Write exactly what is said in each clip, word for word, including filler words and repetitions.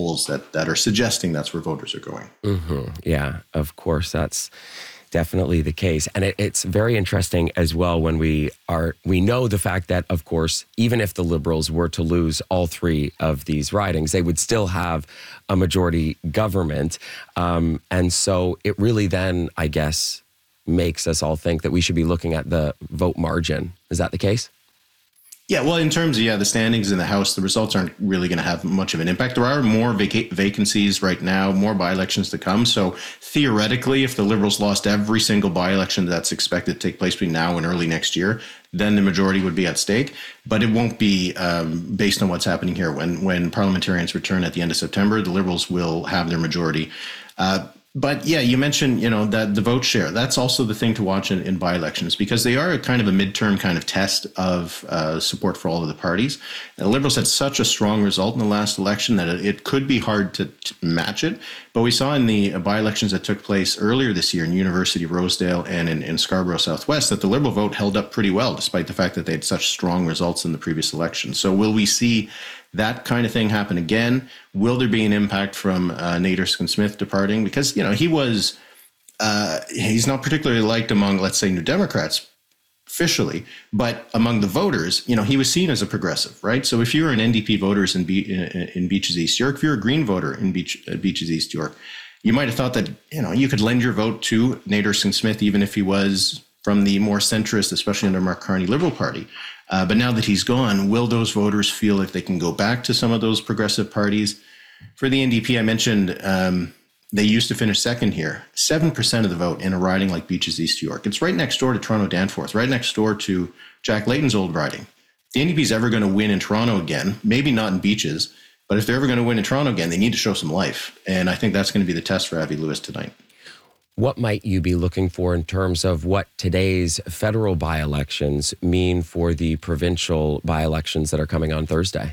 polls that, that are suggesting that's where voters are going. Mm-hmm. Yeah, of course, that's definitely the case. And it, it's very interesting as well when we are, we know the fact that, of course, even if the Liberals were to lose all three of these ridings, they would still have a majority government. Um, and so it really then, I guess, makes us all think that we should be looking at the vote margin. Is that the case? Yeah, well, in terms of, yeah, the standings in the House, the results aren't really going to have much of an impact. There are more vac- vacancies right now, more by-elections to come. So theoretically, if the Liberals lost every single by-election that's expected to take place between now and early next year, then the majority would be at stake. But it won't be um, based on what's happening here. When, when parliamentarians return at the end of September, the Liberals will have their majority. Uh, But yeah, you mentioned, you know, that the vote share, that's also the thing to watch in, in by-elections, because they are a kind of a midterm kind of test of uh, support for all of the parties. The Liberals had such a strong result in the last election that it, it could be hard to, to match it. But we saw in the by-elections that took place earlier this year in University of Rosedale and in, in Scarborough Southwest that the Liberal vote held up pretty well, despite the fact that they had such strong results in the previous election. So will we see that kind of thing happen again? Will there be an impact from uh, Nate Erskine-Smith departing? Because, you know, he was, uh, he's not particularly liked among, let's say, New Democrats officially, but among the voters, you know, he was seen as a progressive, right? So if you were an N D P voters in, Be- in, in Beaches East York, if you're a Green voter in Beach, uh, Beaches East York, you might have thought that, you know, you could lend your vote to Nate Erskine-Smith, even if he was from the more centrist, especially under Mark Carney Liberal Party. Uh, but now that he's gone, will those voters feel like they can go back to some of those progressive parties? For the N D P, I mentioned um, they used to finish second here. seven percent of the vote in a riding like Beaches East York. It's right next door to Toronto Danforth, right next door to Jack Layton's old riding. If the N D P is ever going to win in Toronto again, maybe not in Beaches, but if they're ever going to win in Toronto again, they need to show some life. And I think that's going to be the test for Avi Lewis tonight. What might you be looking for in terms of what today's federal by-elections mean for the provincial by-elections that are coming on Thursday?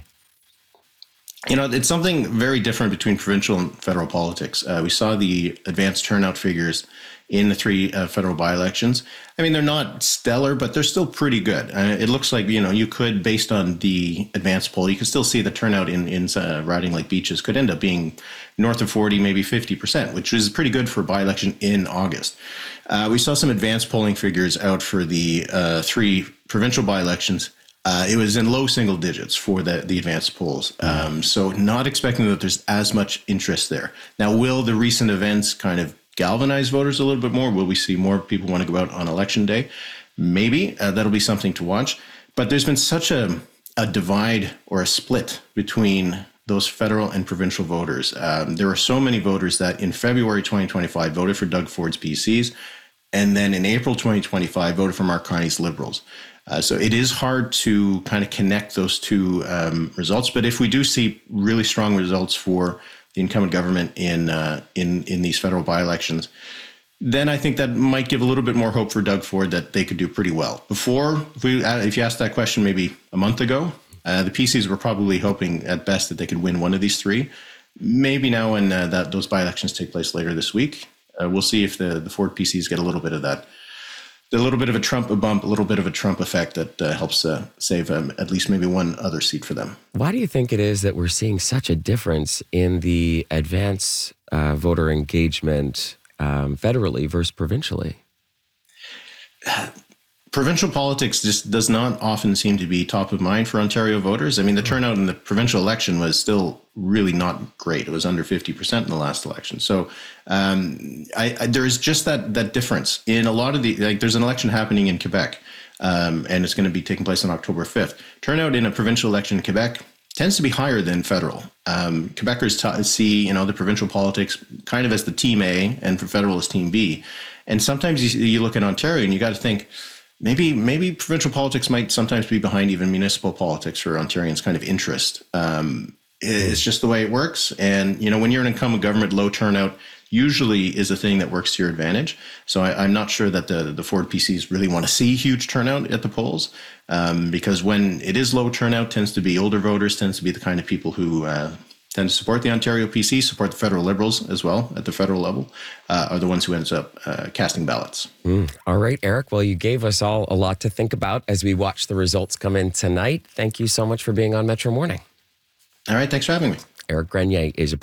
You know, it's something very different between provincial and federal politics. Uh, we saw the advanced turnout figures in the three uh, federal by-elections. I mean, they're not stellar, but they're still pretty good. Uh, it looks like, you know, you could, based on the advanced poll, you could still see the turnout in, in uh, riding like Beaches could end up being north of forty, maybe fifty percent, which is pretty good for a by-election in August. Uh, we saw some advanced polling figures out for the uh, three provincial by-elections. Uh, it was in low single digits for the, the advanced polls. Um, so not expecting that there's as much interest there. Now, will the recent events kind of galvanize voters a little bit more? Will we see more people want to go out on election day? Maybe. Uh, that'll be something to watch. But there's been such a, a divide or a split between those federal and provincial voters. Um, there are so many voters that in February twenty twenty-five voted for Doug Ford's P Cs, and then in April twenty twenty-five voted for Mark Carney's Liberals. Uh, so it is hard to kind of connect those two um, results. But if we do see really strong results for the incumbent government in uh, in in these federal by-elections, then I think that might give a little bit more hope for Doug Ford that they could do pretty well. Before, if, we, if you asked that question maybe a month ago, uh, the P Cs were probably hoping at best that they could win one of these three. Maybe now when uh, that those by-elections take place later this week, uh, we'll see if the, the Ford P Cs get a little bit of that, a little bit of a Trump a bump, a little bit of a Trump effect that uh, helps uh, save um, at least maybe one other seat for them. Why do you think it is that we're seeing such a difference in the advance uh, voter engagement um, federally versus provincially? Provincial politics just does not often seem to be top of mind for Ontario voters. I mean, the turnout in the provincial election was still really not great. It was under fifty percent in the last election. So um, I, I, there is just that that difference in a lot of the, like there's an election happening in Quebec um, and it's going to be taking place on October fifth. Turnout in a provincial election in Quebec tends to be higher than federal. Um, Quebecers t- see, you know, the provincial politics kind of as the team A and for federal as team B. And sometimes you, you look at Ontario and you got to think, Maybe maybe provincial politics might sometimes be behind even municipal politics for Ontarians' kind of interest. Um, it's just the way it works. And, you know, when you're an incumbent government, low turnout usually is a thing that works to your advantage. So I, I'm not sure that the, the Ford P Cs really want to see huge turnout at the polls um, because when it is low turnout, tends to be older voters, tends to be the kind of people who uh, tend to support the Ontario P C, support the federal Liberals as well at the federal level, uh, are the ones who ends up uh, casting ballots. Mm. All right, Eric. Well, you gave us all a lot to think about as we watch the results come in tonight. Thank you so much for being on Metro Morning. All right. Thanks for having me. Eric Grenier is a